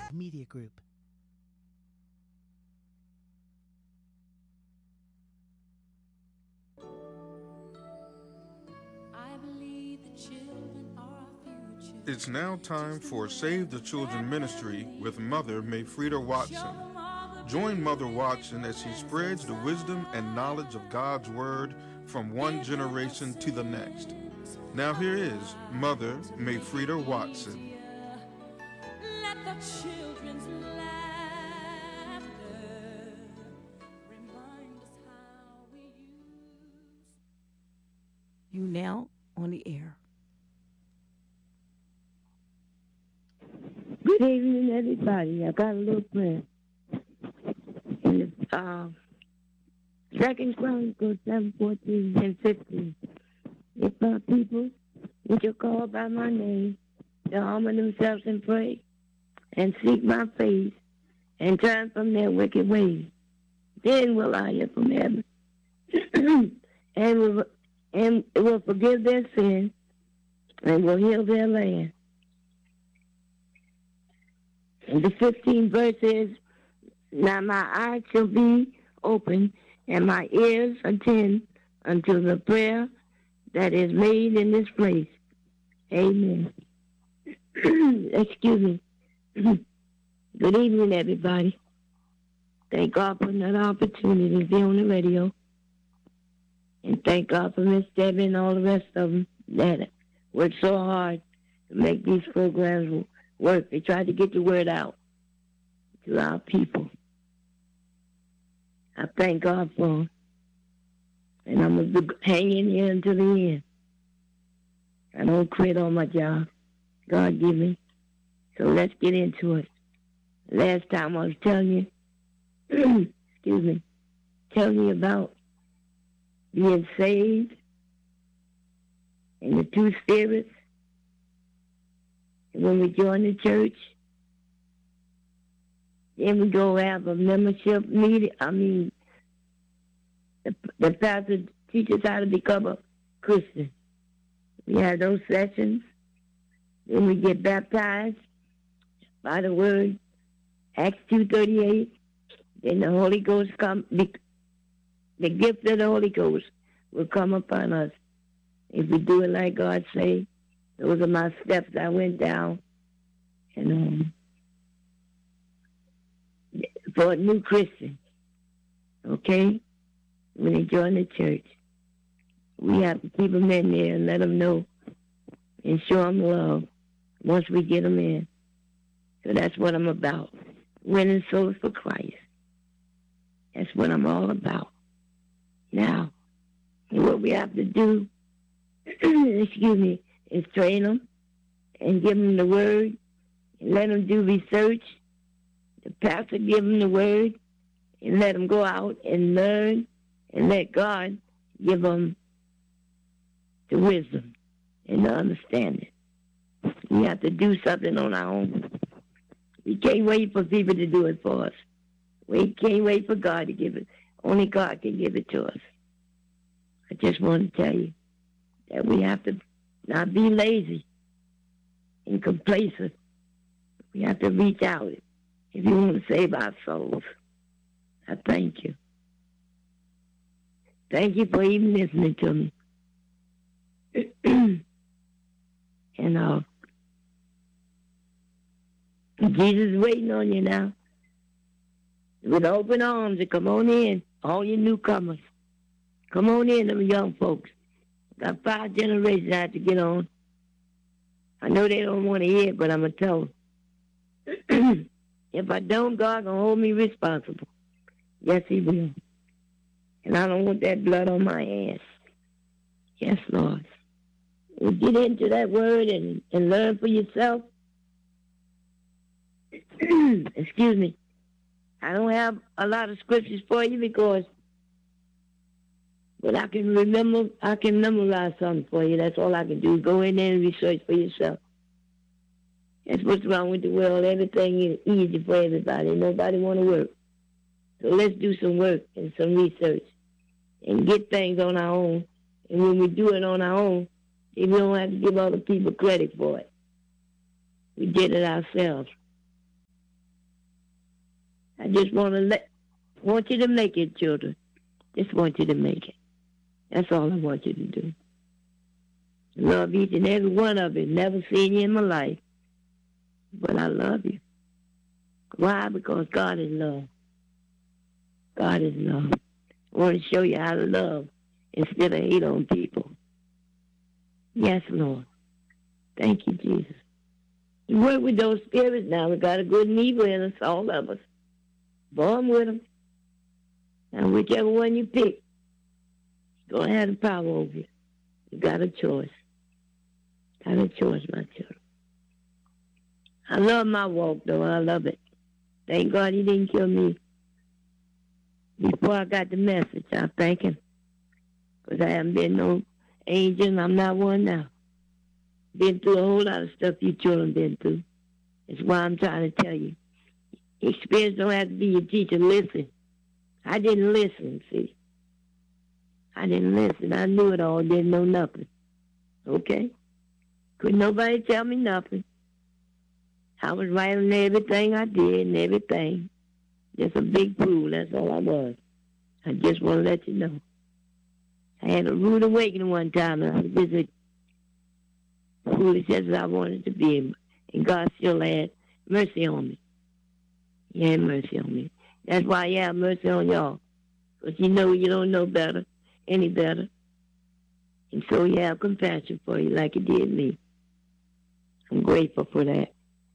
Media Group. It's now time for Save the Children Ministry with Mother Mayfreda Watson. Join Mother Watson as she spreads the wisdom and knowledge of God's Word from one generation to the next. Now here is Mother Mayfreda Watson. Let the children's laughter remind us how we used. You now on the air. Good evening, everybody. I got a little prayer. In the 2 Chronicles 7:14 and 15. If my people, which are called by my name, shall humble themselves and pray, and seek my face, and turn from their wicked ways, then will I hear from heaven, and will forgive their sin, and will heal their land. And the 15th verse is, now my eyes shall be open, and my ears attend unto the prayer that is made in this place. Amen. Excuse me. Good evening, everybody. Thank God for another opportunity to be on the radio. And thank God for Miss Debbie and all the rest of them that worked so hard to make these programs work. They tried to get the word out to our people. I thank God for them. And I'm going to be hanging here until the end. I don't quit on my job. God give me. So let's get into it. Last time I was telling you, excuse me, telling you about being saved and the two spirits. And when we join the church, then we go have a membership meeting. The pastor teaches how to become a Christian. We have those sessions. Then we get baptized by the word, Acts 2:38. Then the Holy Ghost the gift of the Holy Ghost will come upon us. If we do it like God say, those are my steps I went down. And for a new Christian, okay? When they join the church, we have to keep them in there and let them know and show them love once we get them in. So that's what I'm about. Winning souls for Christ. That's what I'm all about. Now, what we have to do, excuse me, is train them and give them the word and let them do research. The pastor give them the word and let them go out and learn and let God give them the wisdom and the understanding. We have to do something on our own. We can't wait for people to do it for us. We can't wait for God to give it. Only God can give it to us. I just want to tell you that we have to not be lazy and complacent. We have to reach out if you want to save our souls. I thank you. Thank you for even listening to me. And Jesus is waiting on you now with open arms to come on in, all you newcomers. Come on in, them young folks. Got 5 generations I have to get on. I know they don't want to hear it, but I'm going to tell them. If I don't, God going to hold me responsible. Yes, he will. And I don't want that blood on my hands. Yes, Lord. We'll get into that word and learn for yourself. Excuse me. I don't have a lot of scriptures for you but I can memorize something for you. That's all I can do. Go in there and research for yourself. That's what's wrong with the world. Everything is easy for everybody. Nobody want to work. So let's do some work and some research and get things on our own. And when we do it on our own, we don't have to give other people credit for it. We did it ourselves. I just want you to make it, children. Just want you to make it. That's all I want you to do. Love each and every one of you. Never seen you in my life. But I love you. Why? Because God is love. God is love. I want to show you how to love instead of hate on people. Yes, Lord. Thank you, Jesus. You work with those spirits now. We got a good and evil in us, all of us. Born with them. And whichever one you pick, it's going to have the power over you. You got a choice. Got a choice, my children. I love my walk, though. I love it. Thank God he didn't kill me before I got the message. I thank him. Because I haven't been no angel, and I'm not one now. Been through a whole lot of stuff you children been through. That's why I'm trying to tell you. Experience don't have to be your teacher. Listen. I didn't listen, see. I didn't listen. I knew it all, didn't know nothing. Okay? Couldn't nobody tell me nothing. I was right on everything I did and everything. Just a big fool, that's all I was. I just want to let you know. I had a rude awakening one time, and I was just as foolish as I wanted to be. And God still had mercy on me. He had mercy on me. That's why he had mercy on y'all. Because you know you don't know better, any better. And so he had compassion for you like he did me. I'm grateful for that.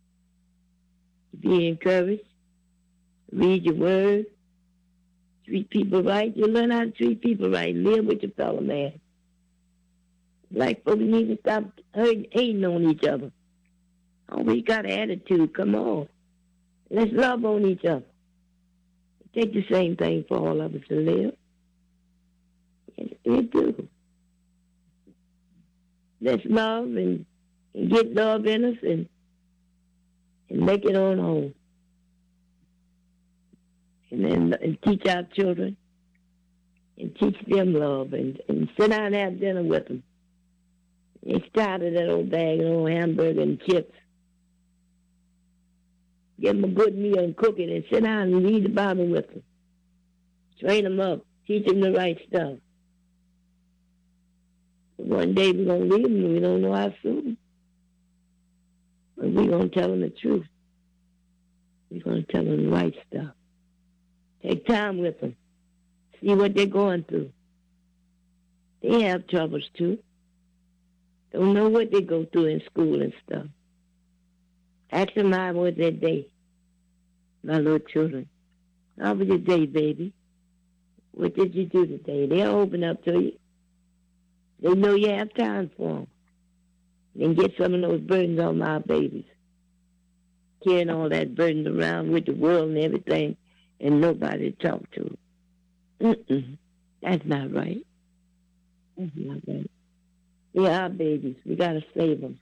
Be encouraged. Read your word. Treat people right. You learn how to treat people right. Live with your fellow man. Black folks need to stop hating on each other. Always got an attitude. Come on. Let's love on each other. It takes the same thing for all of us to live. It do. Let's love and get love in us and make it on home. And teach our children and teach them love and sit down and have dinner with them. And start of that old bag of old hamburger and chips. Give them a good meal and cook it and sit down and read the Bible with them. Train them up. Teach them the right stuff. One day we're going to leave them and we don't know how soon. But we're going to tell them the truth. We're going to tell them the right stuff. Take time with them. See what they're going through. They have troubles too. Don't know what they go through in school and stuff. Ask them how was their day. My little children. How was your day, baby? What did you do today? They'll open up to you. They know you have time for them. Then get some of those burdens on my babies. Carrying all that burden around with the world and everything, and nobody to talk to. That's not right. That's not right. They're our babies. We got to save them.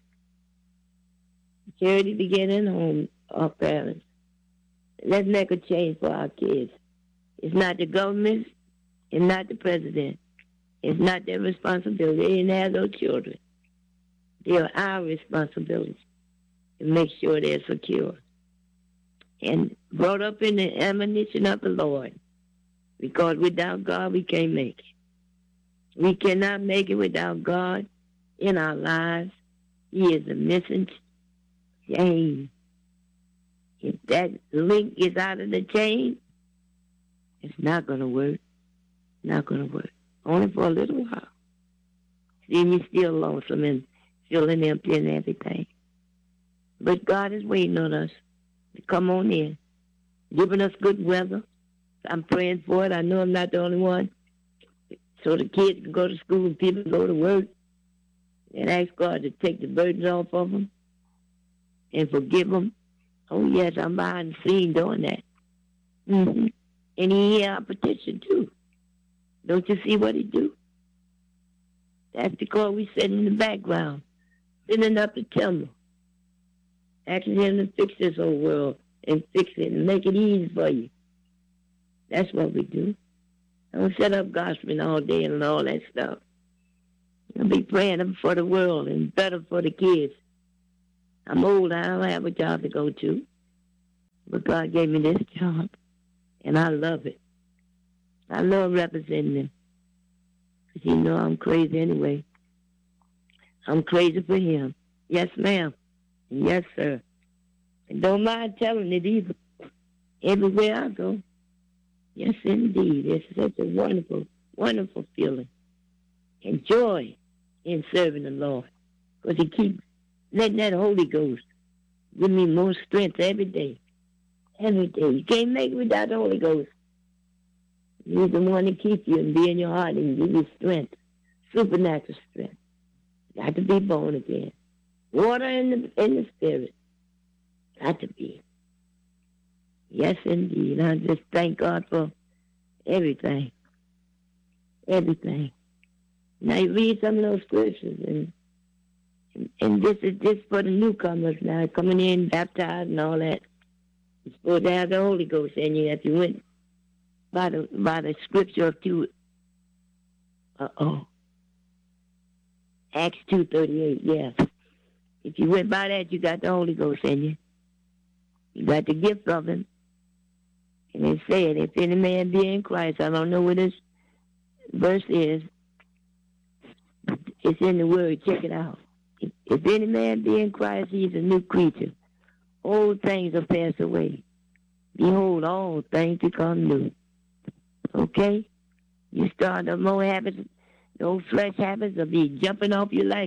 Charity begin in home, our parents. Let's make a change for our kids. It's not the government. It's not the president. It's not their responsibility. They didn't have those children. They're our responsibility to make sure they're secure. And brought up in the admonition of the Lord. Because without God, we can't make it. We cannot make it without God in our lives. He is a missing chain. If that link is out of the chain, it's not going to work. Not going to work. Only for a little while. Then you're still lonesome and feeling empty and everything. But God is waiting on us to come on in, giving us good weather. I'm praying for it. I know I'm not the only one. So the kids can go to school and people can go to work. And ask God to take the burdens off of them and forgive them. Oh, yes, I'm behind the scene doing that. And he hear our petition, too. Don't you see what he do? That's because we sit in the background, sending up the timber, asking him to fix this whole world and fix it and make it easy for you. That's what we do. I don't set up gossiping all day and all that stuff. I'll be praying for the world and better for the kids. I'm old. I don't have a job to go to. But God gave me this job. And I love it. I love representing him. Because you know I'm crazy anyway. I'm crazy for him. Yes, ma'am. Yes, sir. And don't mind telling it either. Everywhere I go. Yes, indeed. It's such a wonderful, wonderful feeling. And joy in serving the Lord. Because he keeps letting that Holy Ghost give me more strength every day. Every day. You can't make it without the Holy Ghost. He's the one to keep you and be in your heart and give you strength. Supernatural strength. Got to be born again. Water in the spirit. Got to be. Yes, indeed. I just thank God for everything. Everything. Now you read some of those scriptures, and this is just for the newcomers now, coming in, baptized and all that. You're supposed to have the Holy Ghost in you if you went by the scripture of Acts 2:38, yes. If you went by that, you got the Holy Ghost in you. You got the gift of him. And it said, if any man be in Christ, I don't know what this verse is. It's in the word. Check it out. If any man be in Christ, he's a new creature. Old things are passed away. Behold, all things become new. Okay? You start the more habits, the old flesh habits will be jumping off you like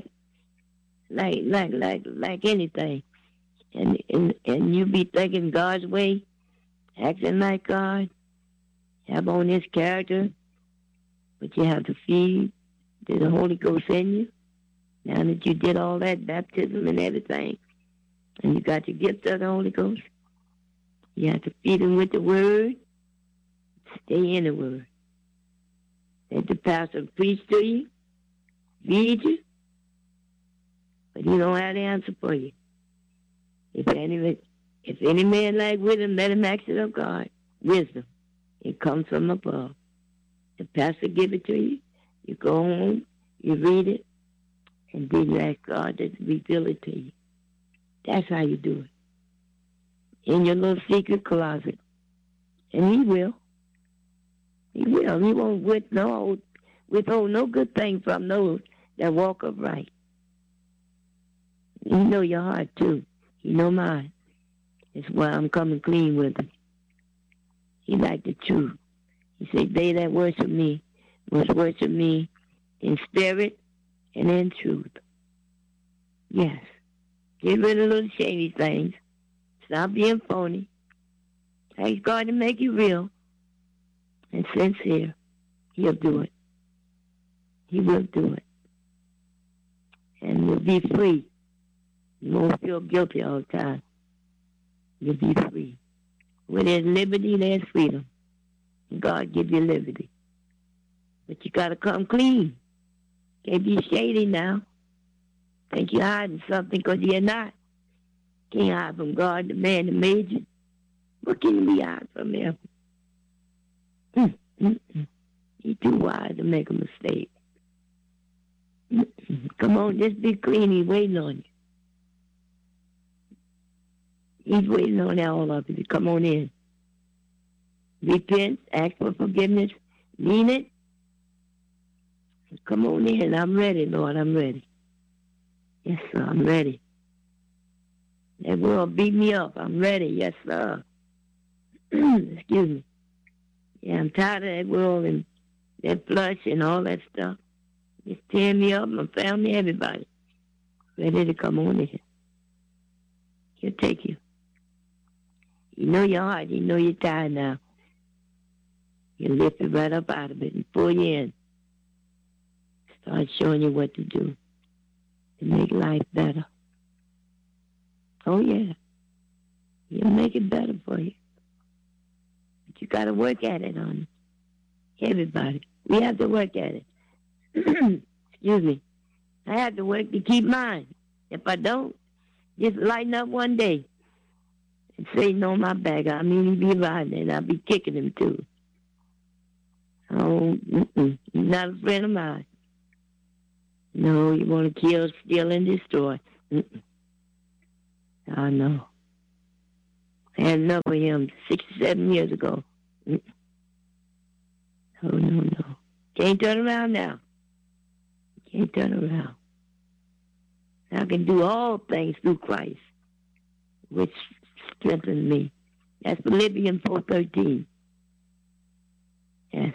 anything. And you be thinking God's way, acting like God, have on his character, but you have to feed the Holy Ghost in you. Now that you did all that baptism and everything, and you got the gift of the Holy Ghost, you have to feed him with the word, stay in the word. Let the pastor preach to you, feed you, but he don't have the answer for you. If any man lack wisdom, let him ask it of God. Wisdom. It comes from above. The pastor give it to you. You go home, you read it, and then you ask God to reveal it to you. That's how you do it. In your little secret closet. And he will. He will. He won't withhold no good thing from those that walk upright. He know your heart, too. He know mine. That's why I'm coming clean with him. He like the truth. He said, they that worship me must worship me in spirit and in truth. Yes. Get rid of little shady things. Stop being phony. Ask God to make you real and sincere. He'll do it. He will do it. And you'll be free. You won't feel guilty all the time. You'll be free. Where there's liberty, there's freedom. God give you liberty. But you got to come clean. Can't be shady now. Think you're hiding something because you're not. Can't hide from God, the man that made you. What can you be hiding from him? He's too wise to make a mistake. Come on, just be clean. He's waiting on you. He's waiting on all of you to come on in. Repent, ask for forgiveness, mean it. Come on in. I'm ready, Lord. I'm ready. Yes, sir. I'm ready. That world beat me up. I'm ready. Yes, sir. Excuse me. Yeah, I'm tired of that world and that flush and all that stuff. Just tearing me up, my family, everybody. Ready to come on in. He'll take you. You know your heart. You know you're tired now. He'll lift you right up out of it and pull you in. Start showing you what to do to make life better. Oh, yeah. He'll make it better for you. But you got to work at it, honey. Everybody. We have to work at it. Excuse me. I have to work to keep mine. If I don't, just lighten up one day and Satan on my back. I mean, he'll be riding and I'll be kicking him, too. Oh, he's not a friend of mine. No, you want to kill, steal, and destroy. I know. I had enough of him 67 years ago. Oh, no. Can't turn around now. Can't turn around. I can do all things through Christ, which strengthens me. That's Philippians 4:13. Yes.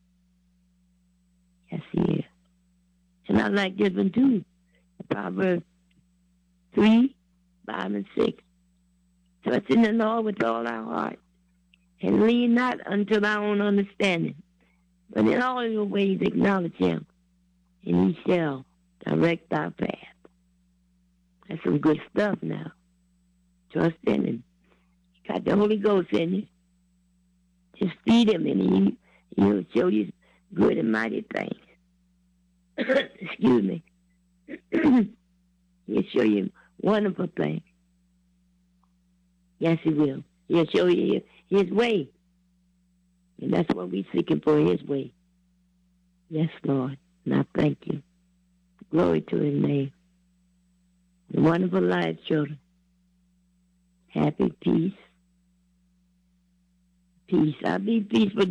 Yes, he is. And I like this one too. Proverbs 3, 5, and 6. Trust in the Lord with all our heart, and lean not unto our own understanding, but in all your ways acknowledge him, and he shall direct our path. That's some good stuff now. Trust in him. Got the Holy Ghost in you. Just feed him, and he'll show you good and mighty things. Excuse me. He'll show you wonderful things. Yes, he will. He'll show you his way. And that's what we're seeking for, his way. Yes, Lord. And I thank you. Glory to his name. Wonderful lives, children. Happy peace. Peace. I'll be peaceful.